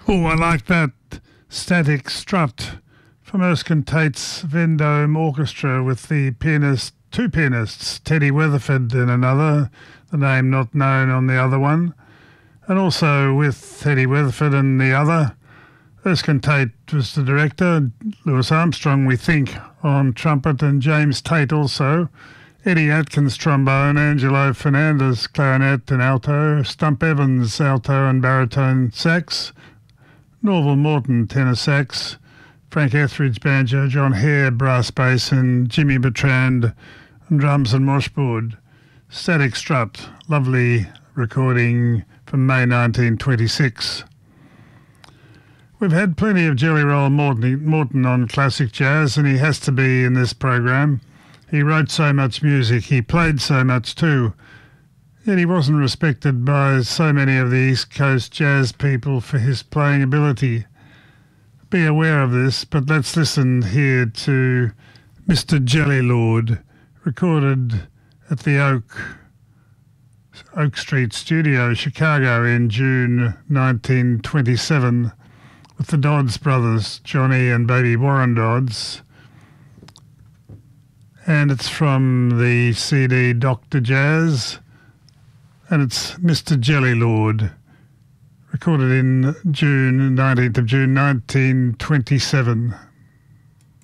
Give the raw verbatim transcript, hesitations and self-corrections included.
Oh, I like that static strut from Erskine Tate's Vendome Orchestra with the pianist, two pianists, Teddy Weatherford in another, the name not known on the other one, and also with Teddy Weatherford and the other. Erskine Tate was the director, Louis Armstrong, we think, on trumpet, and James Tate also, Eddie Atkins trombone, Angelo Fernandez clarinet and alto, Stump Evans alto and baritone sax, Norval Morton tenor sax, Frank Etheridge banjo, John Hare brass bass, and Jimmy Bertrand on drums and washboard. Static Strut, lovely recording from May nineteen twenty-six. We've had plenty of Jelly Roll Morton, Morton on classic jazz, and he has to be in this program. He wrote so much music, he played so much too, yet he wasn't respected by so many of the East Coast jazz people for his playing ability. Be aware of this, but let's listen here to Mister Jelly Lord, recorded at the Oak, Oak Street Studio, Chicago in June nineteen twenty-seven, with the Dodds brothers, Johnny and baby Warren Dodds. And it's from the C D Doctor Jazz, and it's Mister Jelly Lord, recorded in June, nineteenth of June nineteen twenty-seven.